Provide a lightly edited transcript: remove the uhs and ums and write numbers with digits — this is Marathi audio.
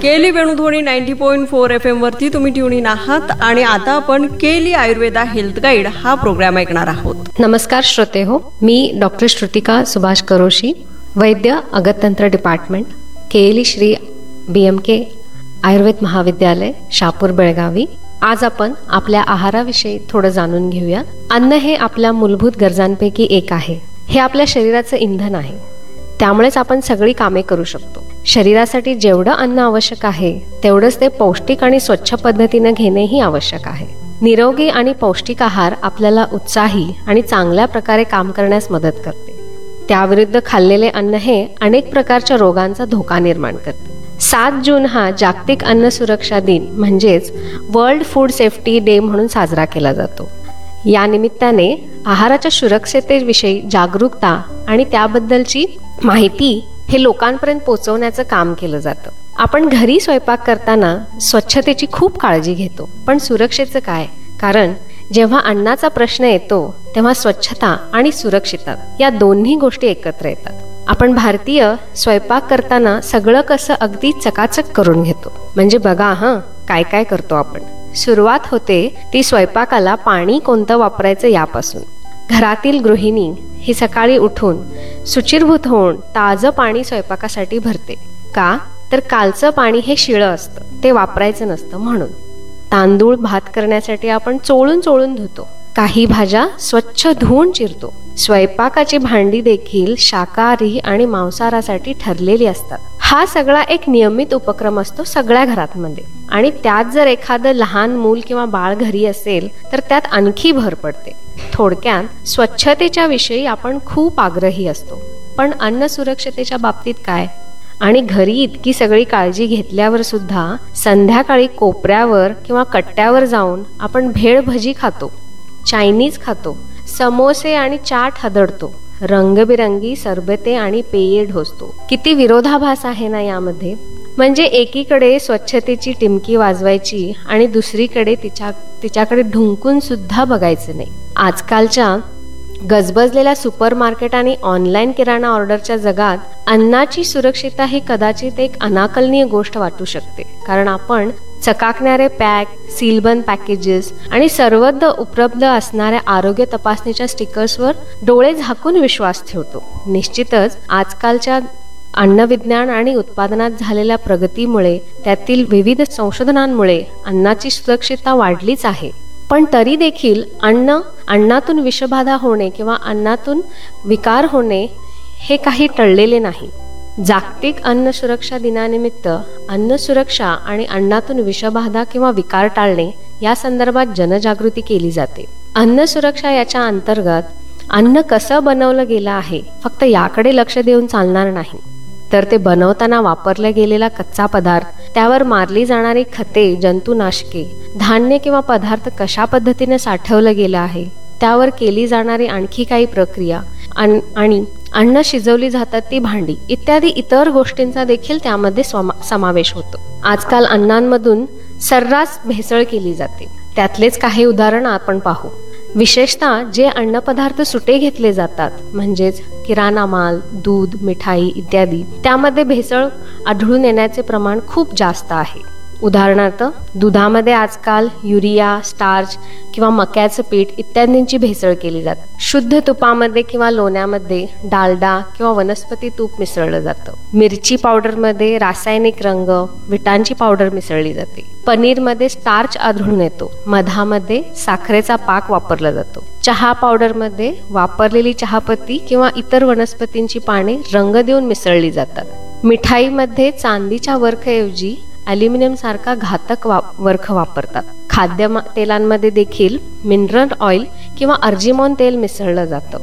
केली वेणुध्वनी 90.4 FM वरती तुम्ही ट्यून इन आहात आणि आता आपण केली आयुर्वेदा हेल्थ गाईड हा प्रोग्राम ऐकणार आहोत. नमस्कार श्रोते हो, मी डॉक्टर श्रुतिका सुभाष करोशी, वैद्य अगततंत्र डिपार्टमेंट, केली श्री BMK आयुर्वेद महाविद्यालय, शापूर, बेळगावी. आज आपण आपल्या आहाराविषयी थोडं जाणून घेऊया. अन्न हे आपल्या मूलभूत गरजांपैकी एक आहे. हे आपल्या शरीराचं इंधन आहे, त्यामुळेच आपण सगळी कामे करू शकतो. शरीरासाठी जेवढं अन्न आवश्यक आहे तेवढंच ते पौष्टिक आणि स्वच्छ पद्धतीने घेणेही आवश्यक आहे. निरोगी आणि पौष्टिक आहार आपल्याला उत्साही आणि चांगल्या प्रकारे काम करण्यास मदत करते. त्याविरुद्ध खाल्लेले अन्न हे अनेक प्रकारच्या रोगांचा धोका निर्माण करते. 7 जून हा जागतिक अन्न सुरक्षा दिन म्हणजेच वर्ल्ड फूड सेफ्टी डे म्हणून साजरा केला जातो. या निमित्ताने आहाराच्या सुरक्षतेविषयी जागरूकता आणि त्याबद्दलची माहिती हे लोकांपर्यंत पोहोचवण्याचं काम केलं जातं. आपण घरी स्वयंपाक करताना स्वच्छतेची खूप काळजी घेतो, पण सुरक्षेचं काय? कारण जेव्हा अन्नाचा प्रश्न येतो तेव्हा स्वच्छता आणि सुरक्षितता या दोन्ही गोष्टी एकत्र येतात. आपण भारतीय स्वयंपाक करताना सगळं कसं अगदी चकाचक करून घेतो. म्हणजे बघा काय काय करतो आपण. सुरुवात होते ती स्वयंपाकाला पाणी कोणतं वापरायचं यापासून. घरातील गृहिणी ही सकाळी उठून शुचिर्भूत होऊन ताजं पाणी स्वयंपाकासाठी भरते. का तर कालचं पाणी हे शिळं असतं, ते वापरायचं नसतं म्हणून. तांदूळ भात करण्यासाठी आपण चोळून चोळून धुतो. काही भाज्या स्वच्छ धुवून चिरतो. स्वयंपाकाची भांडी देखील शाकाहारी आणि मांसाहारासाठी ठरलेली असतात. हा सगळा एक नियमित उपक्रम असतो सगळ्या घरांमध्ये. आणि त्यात जर एखादं लहान मूल किंवा बाळ घरी असेल तर त्यात आणखी भर पडते. थोडक्यात स्वच्छतेच्या विषयी आपण खूप आग्रही असतो, पण अन्न सुरक्षतेच्या बाबतीत काय? आणि घरी इतकी सगळी काळजी घेतल्यावर सुद्धा संध्याकाळी कोपऱ्यावर किंवा कट्ट्यावर जाऊन आपण भेळ भजी खातो, चायनीज खातो, समोसे आणि चाट हदडतो, रंगबिरंगी सरबते आणि पेये ढोसतो. किती विरोधाभास आहे ना यामध्ये. म्हणजे एकीकडे स्वच्छतेची टिमकी वाजवायची आणि दुसरीकडे तिच्याकडे ढुंकून सुद्धा बघायचं नाही. आजकालच्या गजबजलेल्या सुपरमार्केट आणि ऑनलाईन किराणा ऑर्डरच्या जगात अन्नाची सुरक्षितता ही कदाचित एक अनाकलनीय गोष्ट वाटू शकते. कारण आपण चकाकणारे पॅक, सीलबंद पॅकेजेस आणि सर्वत्र उपलब्ध असणाऱ्या आरोग्य तपासणीच्या स्टिकर्सवर डोळे झाकून विश्वास ठेवतो. निश्चितच आजकालच्या अन्नविज्ञान आणि उत्पादनात झालेल्या प्रगतीमुळे, त्यातील विविध संशोधनांमुळे अन्नाची सुरक्षितता वाढलीच आहे. पण तरी देखील अन्नातून विषबाधा होणे किंवा अन्नातून विकार होणे हे काही टळलेले नाही. जागतिक अन्न सुरक्षा दिनानिमित्त अन्न सुरक्षा आणि अन्नातून विषबाधा किंवा विकार टाळणे या संदर्भात जनजागृती केली जाते. अन्न सुरक्षा याच्या अंतर्गत अन्न कसं बनवलं गेलं आहे फक्त याकडे लक्ष देऊन चालणार नाही, तर ते बनवताना वापरला गेलेला कच्चा पदार्थ, त्यावर मारली जाणारी खते, जंतुनाशके, धान्य किंवा पदार्थ कशा पद्धतीने साठवलं गेलं आहे, त्यावर केली जाणारी आणखी काही प्रक्रिया आणि अन्न शिजवली जातात ती भांडी इत्यादी इतर गोष्टींचा देखील त्यामध्ये समावेश होतो. आजकाल अन्नांमधून सर्रास भेसळ केली जाते. त्यातलेच काही उदाहरण आपण पाहू. विशेषतः जे अन्नपदार्थ सुटे घेतले जातात, म्हणजेच किराणा माल, दूध, मिठाई इत्यादी, त्यामध्ये भेसळ आढळून येण्याचे प्रमाण खूप जास्त आहे. उदाहरणार्थ दुधामध्ये आजकाल युरिया, स्टार्च किंवा मक्याचं पीठ इत्यादींची भेसळ केली जाते. शुद्ध तुपामध्ये किंवा लोण्यामध्ये डालडा किंवा वनस्पती तूप मिसळलं जातं. मिरची पावडरमध्ये रासायनिक रंग, विटांची पावडर मिसळली जाते. पनीरमध्ये स्टार्च आढळून येतो. मधामध्ये साखरेचा पाक वापरला जातो. चहा पावडरमध्ये वापरलेली चहापत्ती किंवा इतर वनस्पतींची पाने रंग देऊन मिसळली जातात. मिठाईमध्ये चांदीच्या वर्खऐवजी ॲल्युमिनियम सारखा घातक वर्ख वापरतात. खाद्य तेलांमध्ये देखील मिनरल ऑइल किंवा अर्जिमोन तेल मिसळलं जातं.